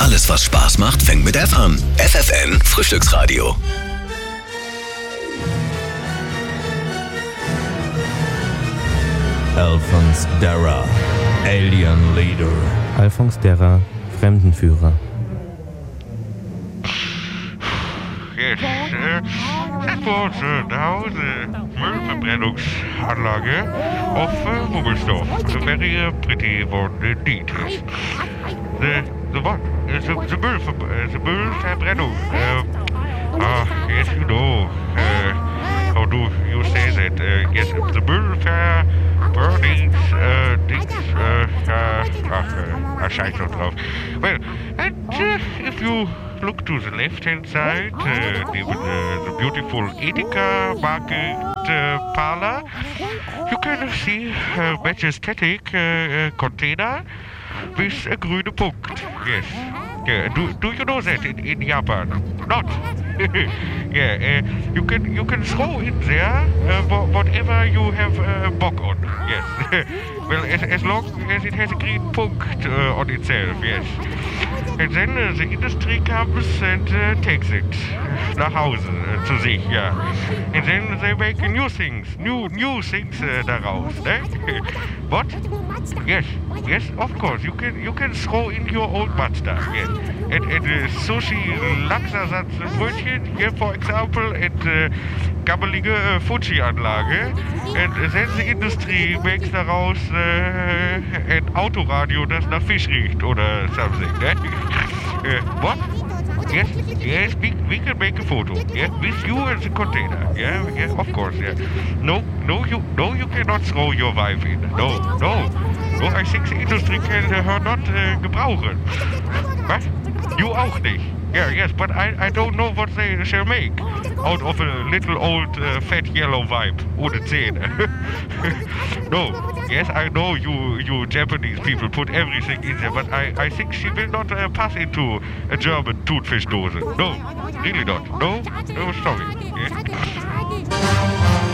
Alles, was Spaß macht, fängt mit F an. FFN Frühstücksradio. Alphonse Darra, Alien Leader. Alphonse Darra, Fremdenführer. Yes, sind wir uns nach Hause. Müllverbrennungsanlage auf Muggelsdorf. Very pretty one indeed. The what? The Müllverbrennung. Yes, you know. How do you say that? Yes, the burning things. Scheiß noch drauf. Well, and if you look to the left-hand side, the beautiful Edeka market parlor, you can see a majestic container with a grüne Punkt. Yes. Yeah. Do you know that in Japan? Not. Yeah. You can throw in there whatever you have bock on. Yes. Well, as long as it has a green punkt on itself. Yes. And then the industry comes and takes it nach Hause zu sich, ja. And then they make new things daraus, ne? What? Yes, of course. You can throw in your old butt stuff, yes. And sushi, Lachsersatz-Brötchen here, for example, and gammelige Fuji-Anlage. And then the industry makes daraus ein Autoradio, das nach Fisch riecht oder something, ne? What? Yes, we can make a photo. Yeah, with you and the container. Yeah, of course. Yeah. No, you cannot throw your wife in. No. I think the industry can her not gebrauchen. What? You auch nicht. Yeah, yes, but I don't know what they shall make out of a little old fat yellow vibe ohne Zähne. No, yes, I know you Japanese people put everything in there, but I think she will not pass into a German Thunfischdose. No, really not. No, sorry. Yeah.